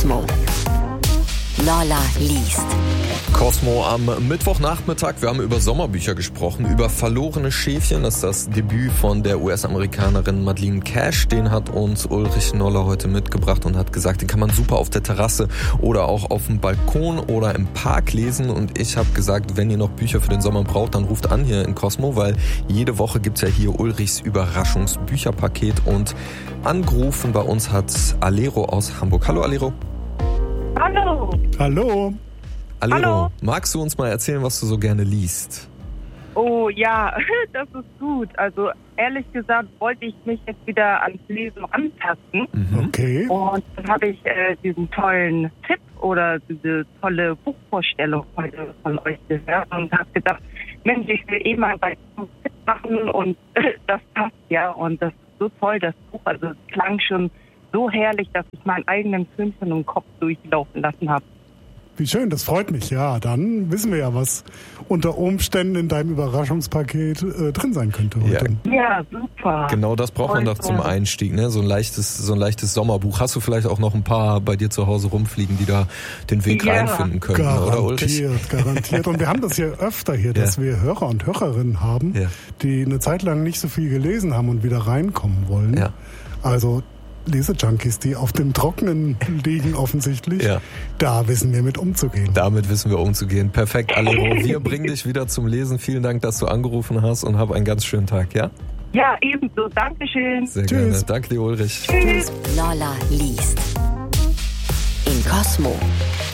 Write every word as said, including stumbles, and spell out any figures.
Cosmo. Lolla liest. Cosmo am Mittwochnachmittag. Wir haben über Sommerbücher gesprochen, über Verlorene Schäfchen. Das ist das Debüt von der U S-Amerikanerin Madeleine Cash. Den hat uns Ulrich Noller heute mitgebracht und hat gesagt, den kann man super auf der Terrasse oder auch auf dem Balkon oder im Park lesen. Und ich habe gesagt, wenn ihr noch Bücher für den Sommer braucht, dann ruft an hier in Cosmo, weil jede Woche gibt's ja hier Ulrichs Überraschungsbücherpaket. Und angerufen bei uns hat Alero aus Hamburg. Hallo Alero. Hallo. Hallo. Alero, Hallo. Magst du uns mal erzählen, was du so gerne liest? Oh ja, das ist gut. Also ehrlich gesagt wollte ich mich jetzt wieder ans Lesen antasten. Mhm. Okay. Und dann habe ich äh, diesen tollen Tipp oder diese tolle Buchvorstellung heute von euch gehört und habe gedacht, Mensch, ich will eh mal bei diesem Tipp machen und das passt ja. Und das ist so toll, das Buch. Also es klang schon so herrlich, dass ich meinen eigenen Film schon im Kopf durchlaufen lassen habe. Wie schön, das freut mich. Ja, dann wissen wir ja, was unter Umständen in deinem Überraschungspaket äh, drin sein könnte heute. Ja. Ja, super. Genau, das braucht man doch zum Einstieg, ne? So ein leichtes, so ein leichtes Sommerbuch. Hast du vielleicht auch noch ein paar bei dir zu Hause rumfliegen, die da den Weg Ja. reinfinden könnten, oder Ulrich? Garantiert, garantiert. Und wir haben das hier öfter hier, dass Ja. wir Hörer und Hörerinnen haben, Ja. die eine Zeit lang nicht so viel gelesen haben und wieder reinkommen wollen. Ja. Also Lesejunkies, die auf dem Trockenen liegen offensichtlich, Ja. da wissen wir mit umzugehen. Damit wissen wir umzugehen. Perfekt, Alero. Wir bringen dich wieder zum Lesen. Vielen Dank, dass du angerufen hast und hab einen ganz schönen Tag, ja? Ja, ebenso. Dankeschön. Sehr Tschüss. gerne. Danke dir, Ulrich. Tschüss. Lolla liest. In Cosmo.